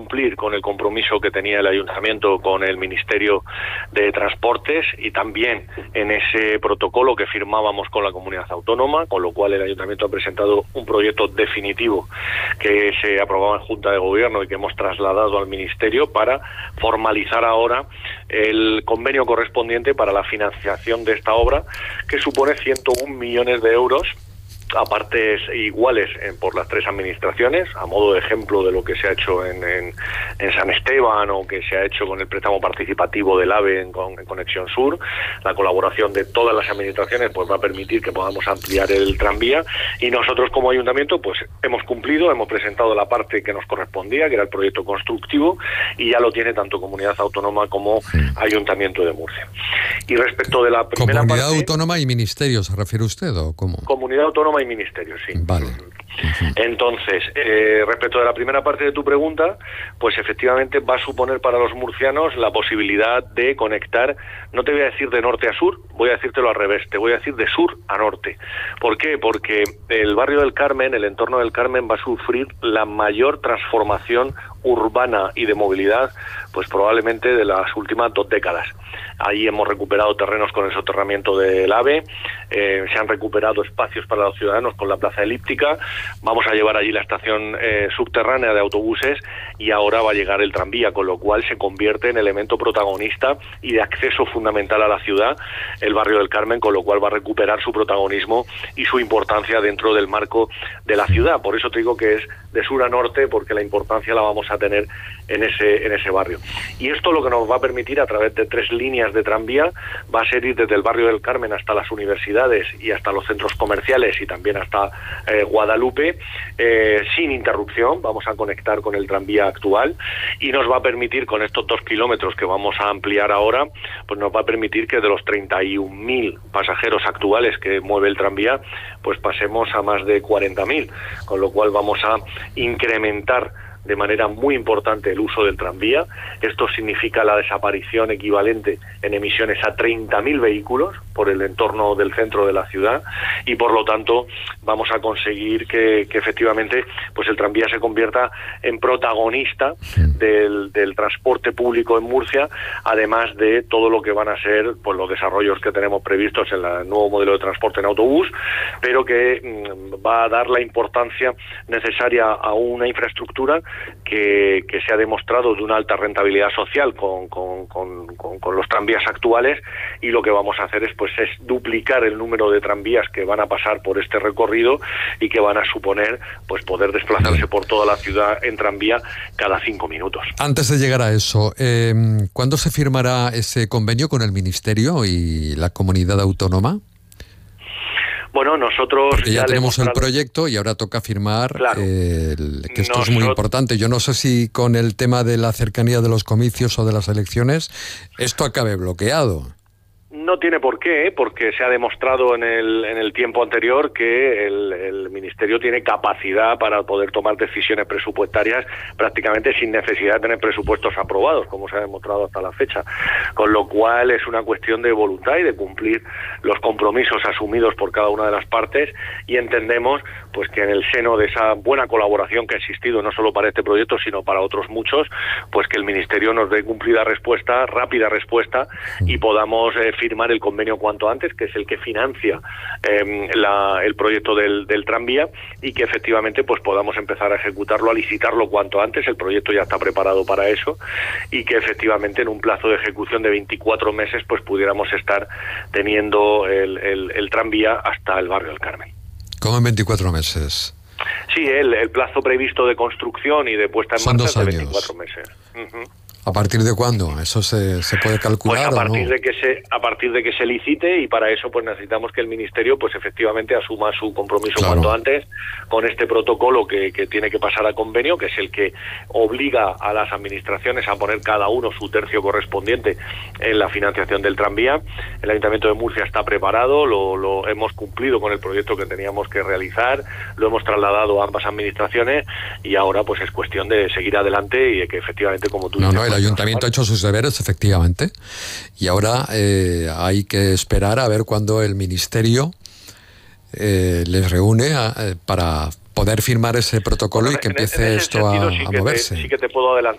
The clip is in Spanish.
cumplir con el compromiso que tenía el Ayuntamiento con el Ministerio de Transportes y también en ese protocolo que firmábamos con la comunidad autónoma, con lo cual el Ayuntamiento ha presentado un proyecto definitivo que se aprobaba en Junta de Gobierno y que hemos trasladado al Ministerio para formalizar ahora el convenio correspondiente para la financiación de esta obra, que supone 101 millones de euros a partes iguales por las tres administraciones, a modo de ejemplo de lo que se ha hecho en San Esteban o que se ha hecho con el préstamo participativo del AVE en Conexión Sur. La colaboración de todas las administraciones pues va a permitir que podamos ampliar el tranvía, y nosotros como ayuntamiento pues hemos cumplido, hemos presentado la parte que nos correspondía, que era el proyecto constructivo, y ya lo tiene tanto Comunidad Autónoma como Ayuntamiento de Murcia. Y respecto de la primera ¿Comunidad parte, autónoma y ministerio se refiere usted o cómo? Comunidad Autónoma y Ministerio, sí. Vale. Entonces, respecto de la primera parte de tu pregunta, pues efectivamente va a suponer para los murcianos la posibilidad de conectar, no te voy a decir de norte a sur, voy a decírtelo al revés, te voy a decir de sur a norte. ¿Por qué? Porque el barrio del Carmen, el entorno del Carmen, va a sufrir la mayor transformación urbana y de movilidad, pues probablemente de las últimas 2 décadas. Ahí hemos recuperado terrenos con el soterramiento del AVE, se han recuperado espacios para los ciudadanos con la plaza elíptica, vamos a llevar allí la estación subterránea de autobuses y ahora va a llegar el tranvía, con lo cual se convierte en elemento protagonista y de acceso fundamental a la ciudad el barrio del Carmen, con lo cual va a recuperar su protagonismo y su importancia dentro del marco de la ciudad. Por eso te digo que es de sur a norte, porque la importancia la vamos a tener en ese barrio. Y esto lo que nos va a permitir, a través de 3 líneas de tranvía, va a ser ir desde el barrio del Carmen hasta las universidades y hasta los centros comerciales y también hasta Guadalupe, sin interrupción. Vamos a conectar con el tranvía actual y nos va a permitir, con estos 2 kilómetros que vamos a ampliar ahora, pues nos va a permitir que de los 31.000 pasajeros actuales que mueve el tranvía, pues pasemos a más de 40.000, con lo cual vamos a incrementar de manera muy importante el uso del tranvía. Esto significa la desaparición equivalente en emisiones a 30.000 vehículos por el entorno del centro de la ciudad, y por lo tanto vamos a conseguir que efectivamente pues el tranvía se convierta en protagonista del transporte público en Murcia, además de todo lo que van a ser pues los desarrollos que tenemos previstos en el nuevo modelo de transporte en autobús, pero que va a dar la importancia necesaria a una infraestructura que se ha demostrado de una alta rentabilidad social con los tranvías actuales, y lo que vamos a hacer es duplicar el número de tranvías que van a pasar por este recorrido y que van a suponer pues poder desplazarse por toda la ciudad en tranvía cada 5 minutos. Antes de llegar a eso, ¿cuándo se firmará ese convenio con el Ministerio y la comunidad autónoma? Bueno, nosotros porque ya tenemos el proyecto y ahora toca firmar, claro, que esto es muy importante. Yo no sé si con el tema de la cercanía de los comicios o de las elecciones esto acabe bloqueado. No tiene por qué, porque se ha demostrado en el tiempo anterior que el Ministerio tiene capacidad para poder tomar decisiones presupuestarias prácticamente sin necesidad de tener presupuestos aprobados, como se ha demostrado hasta la fecha. Con lo cual es una cuestión de voluntad y de cumplir los compromisos asumidos por cada una de las partes, y entendemos pues que en el seno de esa buena colaboración que ha existido no solo para este proyecto sino para otros muchos, pues que el Ministerio nos dé cumplida respuesta, rápida respuesta, y podamos firmar el convenio cuanto antes, que es el que financia el proyecto del tranvía, y que efectivamente pues podamos empezar a ejecutarlo, a licitarlo cuanto antes. El proyecto ya está preparado para eso, y que efectivamente en un plazo de ejecución de 24 meses pues pudiéramos estar teniendo el tranvía hasta el barrio del Carmen. ¿Cómo en 24 meses? Sí, el plazo previsto de construcción y de puesta en marcha es de 24 meses. ¿A partir de cuándo? ¿Eso se puede calcular? Pues a partir ¿o no? a partir de que se licite, y para eso pues necesitamos que el Ministerio pues efectivamente asuma su compromiso, claro, cuanto antes con este protocolo que tiene que pasar a convenio, que es el que obliga a las administraciones a poner cada uno su tercio correspondiente en la financiación del tranvía. El Ayuntamiento de Murcia está preparado, lo hemos cumplido con el proyecto que teníamos que realizar, lo hemos trasladado a ambas administraciones, y ahora pues es cuestión de seguir adelante y de que efectivamente, como tú dices, el Ayuntamiento ha hecho sus deberes, efectivamente, y ahora hay que esperar a ver cuándo el Ministerio les reúne para poder firmar ese protocolo y que empiece esto a moverse. Sí que te puedo